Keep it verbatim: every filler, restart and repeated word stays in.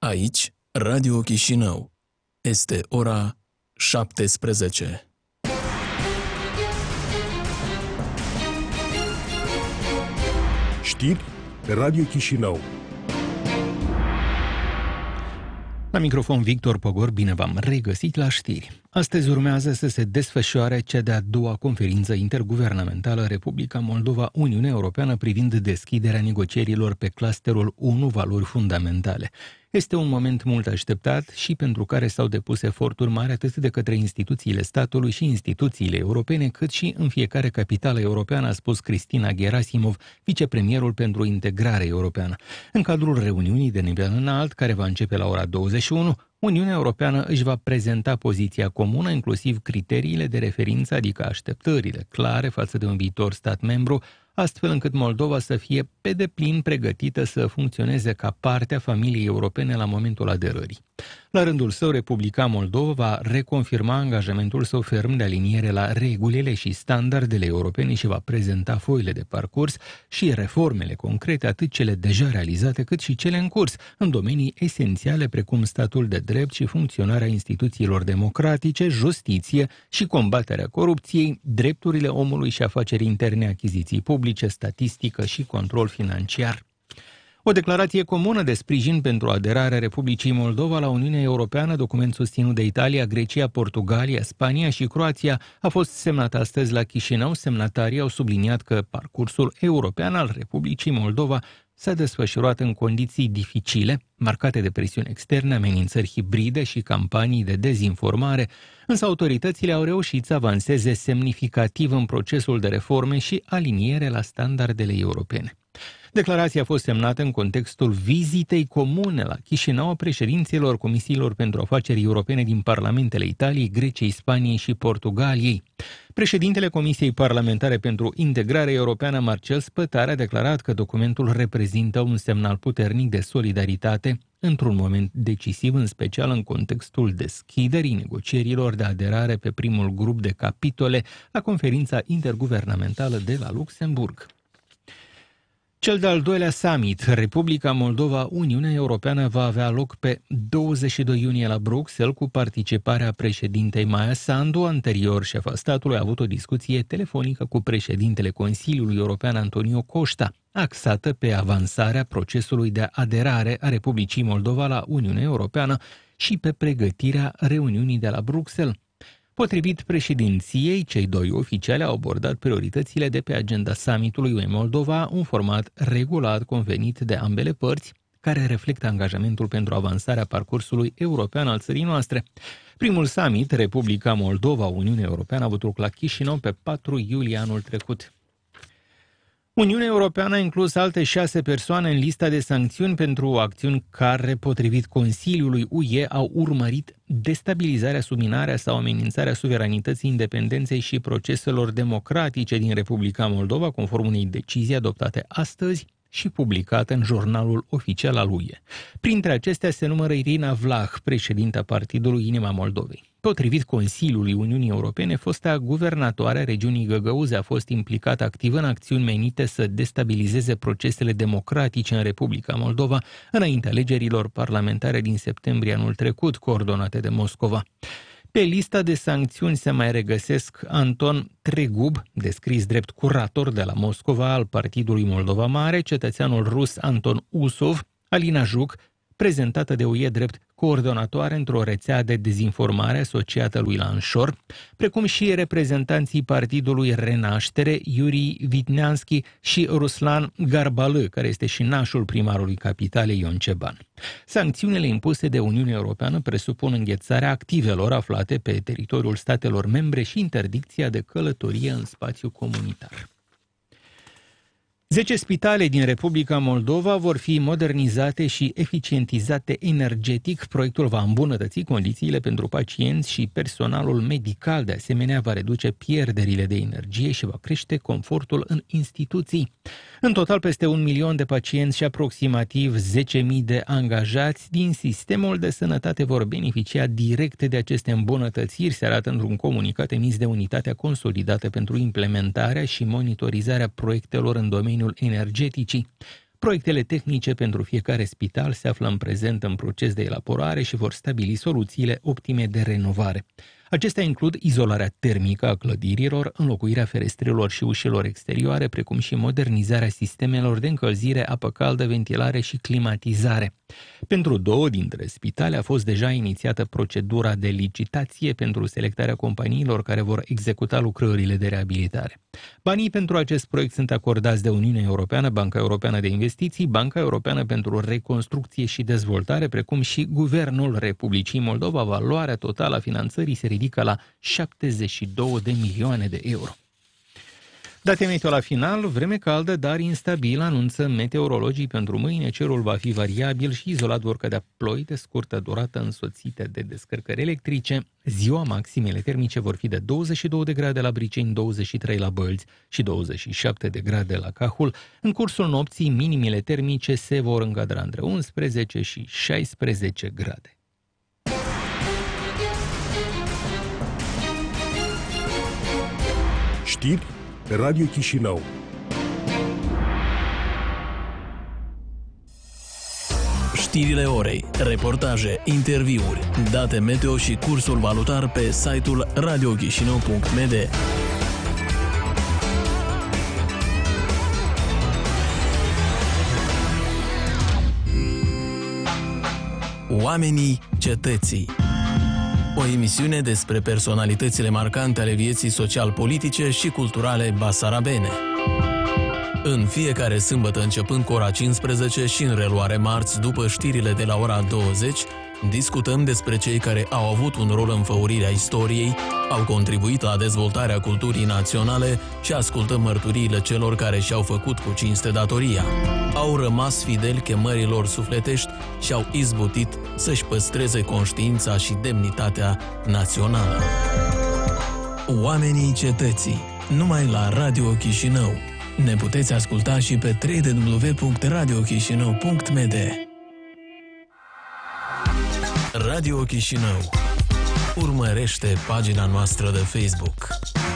Aici, Radio Chișinău. Este ora șaptesprezece. Știri Radio Chișinău. La microfon Victor Pogor, bine v-am regăsit la știri. Astăzi urmează să se desfășoare cea de-a doua conferință interguvernamentală Republica Moldova-Uniunea Europeană privind deschiderea negocierilor pe clusterul unu valori fundamentale. Este un moment mult așteptat și pentru care s-au depus eforturi mari atât de către instituțiile statului și instituțiile europene, cât și în fiecare capitală europeană, a spus Cristina Gerasimov, vicepremierul pentru integrare europeană. În cadrul reuniunii de nivel înalt, care va începe la ora douăzeci și unu, Uniunea Europeană își va prezenta poziția comună, inclusiv criteriile de referință, adică așteptările clare față de un viitor stat membru, astfel încât Moldova să fie pe deplin pregătită să funcționeze ca parte a familiei europene la momentul aderării. La rândul său, Republica Moldova va reconfirma angajamentul său ferm de aliniere la regulile și standardele europene și va prezenta foile de parcurs și reformele concrete, atât cele deja realizate cât și cele în curs, în domenii esențiale precum statul de drept și funcționarea instituțiilor democratice, justiție și combaterea corupției, drepturile omului și afaceri interne, achiziții publice, statistică și control financiar. O declarație comună de sprijin pentru aderarea Republicii Moldova la Uniunea Europeană, document susținut de Italia, Grecia, Portugalia, Spania și Croația, a fost semnat astăzi la Chișinău. Semnatarii au subliniat că parcursul european al Republicii Moldova s-a desfășurat în condiții dificile, marcate de presiuni externe, amenințări hibride și campanii de dezinformare, însă autoritățile au reușit să avanseze semnificativ în procesul de reforme și aliniere la standardele europene. Declarația a fost semnată în contextul vizitei comune la Chișinău a președinților Comisiilor pentru Afaceri Europene din parlamentele Italiei, Greciei, Spaniei și Portugaliei. Președintele Comisiei Parlamentare pentru Integrare Europeană, Marcel Spătar, a declarat că documentul reprezintă un semnal puternic de solidaritate într-un moment decisiv, în special în contextul deschiderii negocierilor de aderare pe primul grup de capitole la conferința interguvernamentală de la Luxemburg. Cel de-al doilea summit, Republica Moldova-Uniunea Europeană, va avea loc pe douăzeci și doi iunie la Bruxelles cu participarea președintei Maia Sandu. Anterior, șefa statului a avut o discuție telefonică cu președintele Consiliului European Antonio Costa, axată pe avansarea procesului de aderare a Republicii Moldova la Uniunea Europeană și pe pregătirea reuniunii de la Bruxelles. Potrivit președinției, cei doi oficiali au abordat prioritățile de pe agenda summitului U E Moldova, un format regulat convenit de ambele părți, care reflectă angajamentul pentru avansarea parcursului european al țării noastre. Primul summit, Republica Moldova-Uniunea Europeană, a avut loc la Chișinău pe patru iulie anul trecut. Uniunea Europeană a inclus alte șase persoane în lista de sancțiuni pentru acțiuni care, potrivit Consiliului U E, au urmărit destabilizarea, subminarea sau amenințarea suveranității, independenței și proceselor democratice din Republica Moldova, conform unei decizii adoptate astăzi și publicată în jurnalul oficial al U E. Printre acestea se numără Irina Vlah, președinta partidului Inima Moldovei. Potrivit Consiliului Uniunii Europene, fosta guvernatoare a regiunii Găgăuze a fost implicată activ în acțiuni menite să destabilizeze procesele democratice în Republica Moldova înainte alegerilor parlamentare din septembrie anul trecut, coordonate de Moscova. Pe lista de sancțiuni se mai regăsesc Anton Tregub, descris drept curator de la Moscova al Partidului Moldova Mare, cetățeanul rus Anton Usov, Alina Juc, prezentată de U E drept coordonatoare într-o rețea de dezinformare asociată lui Lanșor, precum și reprezentanții partidului Renaștere, Yuri Vitneanski și Ruslan Garbală, care este și nașul primarului capitalei Ion Ceban. Sancțiunile impuse de Uniunea Europeană presupun înghețarea activelor aflate pe teritoriul statelor membre și interdicția de călătorie în spațiu comunitar. Zece spitale din Republica Moldova vor fi modernizate și eficientizate energetic. Proiectul va îmbunătăți condițiile pentru pacienți și personalul medical. De asemenea, va reduce pierderile de energie și va crește confortul în instituții. În total, peste un milion de pacienți și aproximativ zece mii de angajați din sistemul de sănătate vor beneficia direct de aceste îmbunătățiri, se arată într-un comunicat emis de Unitatea Consolidată pentru Implementarea și Monitorizarea Proiectelor în domeniul energeticii. Proiectele tehnice pentru fiecare spital se află în prezent în proces de elaborare și vor stabili soluțiile optime de renovare. Acestea includ izolarea termică a clădirilor, înlocuirea ferestrelor și ușilor exterioare, precum și modernizarea sistemelor de încălzire, apă caldă, ventilare și climatizare. Pentru două dintre spitale a fost deja inițiată procedura de licitație pentru selectarea companiilor care vor executa lucrările de reabilitare. Banii pentru acest proiect sunt acordați de Uniunea Europeană, Banca Europeană de Investiții, Banca Europeană pentru Reconstrucție și Dezvoltare, precum și Guvernul Republicii Moldova. Valoarea totală a finanțării se ridică la șaptezeci și două de milioane de euro. Date meteo la final, vreme caldă, dar instabilă, anunță meteorologii pentru mâine. Cerul va fi variabil și izolat vor cădea ploi de scurtă durată însoțite de descărcări electrice. Ziua maximele termice vor fi de douăzeci și două de grade la Briceni, douăzeci și trei la Bălți și douăzeci și șapte de grade la Cahul. În cursul nopții, minimile termice se vor încadra între unsprezece și șaisprezece grade. Știri Radio Chișinău. Știrile orei, reportaje, interviuri, date meteo și cursul valutar pe site-ul radio chișinău punct m d. Oamenii cetății. O emisiune despre personalitățile marcante ale vieții social-politice și culturale basarabene. În fiecare sâmbătă începând cu ora cincisprezece și în reluare marți după știrile de la ora douăzeci, discutăm despre cei care au avut un rol în făurirea istoriei, au contribuit la dezvoltarea culturii naționale și ascultăm mărturiile celor care și-au făcut cu cinste datoria. Au rămas fideli chemărilor sufletești și au izbutit să-și păstreze conștiința și demnitatea națională. Oamenii cetății, numai la Radio Chișinău. Ne puteți asculta și pe w w w punct radio chișinău punct m d. Radio Chișinău. Urmărește pagina noastră de Facebook.